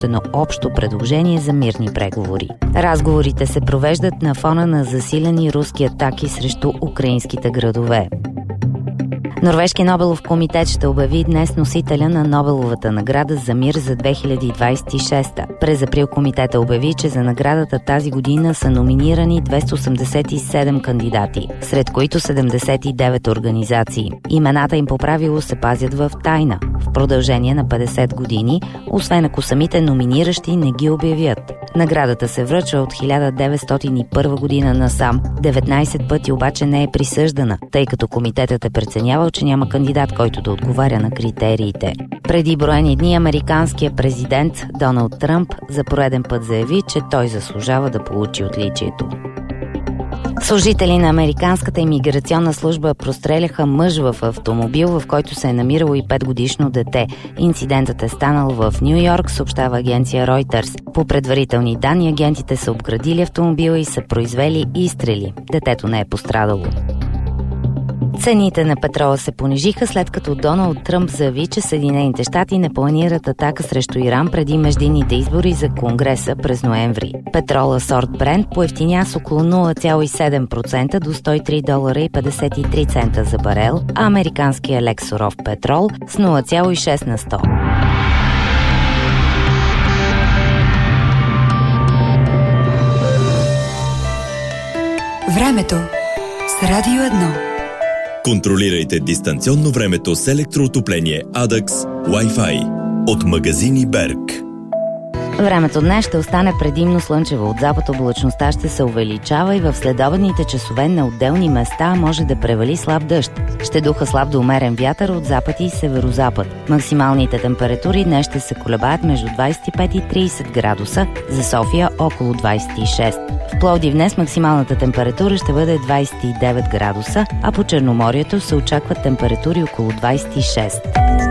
общо предложение за мирни преговори. Разговорите се провеждат на фона на засилени руски атаки срещу украинските градове. Норвежки Нобелов комитет ще обяви днес носителя на Нобеловата награда за мир за 2026. През април комитета обяви, че за наградата тази година са номинирани 287 кандидати, сред които 79 организации. Имената им по правило се пазят в тайна в продължение на 50 години, освен ако самите номиниращи не ги обявят. Наградата се връчва от 1901 година насам. 19 пъти обаче не е присъждана, тъй като комитетът е преценявал, че няма кандидат, който да отговаря на критериите. Преди броени дни американският президент Доналд Тръмп за пореден път заяви, че той заслужава да получи отличието. Служители на американската имиграционна служба простреляха мъж в автомобил, в който се е намирало и 5-годишно дете. Инцидентът е станал в Ню Йорк, съобщава агенция Reuters. По предварителни данни, агентите са обградили автомобила и са произвели изстрели. Детето не е пострадало. Цените на петрола се понижиха, след като Доналд Тръмп заяви, че Съединените щати не планират атака срещу Иран преди междинните избори за Конгреса през ноември. Петрола сорт Брент поевтиня с около 0,7% до $103.53 за барел, а американския лек суров петрол с 0,6 на 100. Времето с Радио 1. Контролирайте дистанционно времето с електроотопление Adax Wi-Fi от магазини Берг. Времето днес ще остане предимно слънчево. От запад облачността ще се увеличава и в следобедните часове на отделни места може да превали слаб дъжд. Ще духа слаб до умерен вятър от запад и северозапад. Максималните температури днес ще се колебаят между 25 и 30 градуса, за София около 26. В Пловдив днес максималната температура ще бъде 29 градуса, а по Черноморието се очакват температури около 26.